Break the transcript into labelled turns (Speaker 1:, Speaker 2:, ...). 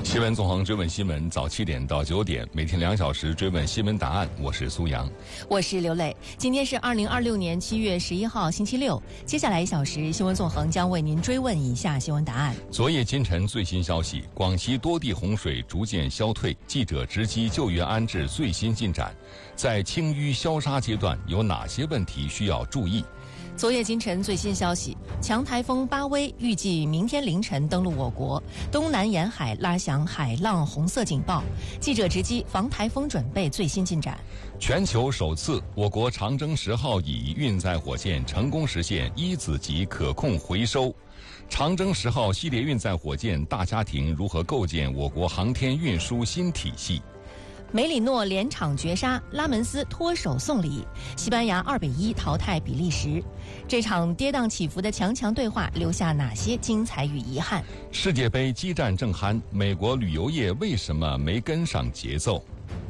Speaker 1: 新闻纵横追问新闻，早7点到9点，每天2小时追问新闻答案。我是苏阳，
Speaker 2: 我是刘磊。今天是2026年7月11号，星期六。接下来1小时，新闻纵横将为您追问以下新闻答案。
Speaker 1: 昨夜今晨最新消息，广西多地洪水逐渐消退，记者直击救援安置最新进展。在清淤消杀阶段，有哪些问题需要注意？
Speaker 2: 昨夜今晨最新消息，强台风巴威预计明天凌晨登陆我国，东南沿海拉响海浪红色警报。记者直击防台风准备最新进展。
Speaker 1: 全球首次，我国长征10号乙运载火箭成功实现1子级可控回收。长征10号系列运载火箭大家庭如何构建我国航天运输新体系？
Speaker 2: 梅里诺连场绝杀，拉门斯脱手送礼，西班牙2-1淘汰比利时。这场跌宕起伏的强对话留下哪些精彩与遗憾？
Speaker 1: 世界杯激战正酣，美国旅游业为什么没跟上节奏？